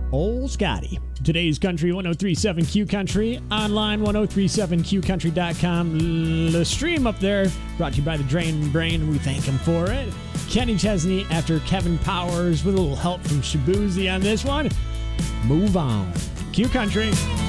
Old Scotty. Today's Country 1037 Q Country. Online 1037QCountry.com. The stream up there brought to you by the Drain Brain. We thank him for it. Kenny Chesney after Kevin Powers with a little help from Shabuzi on this one. Move on. Q Country.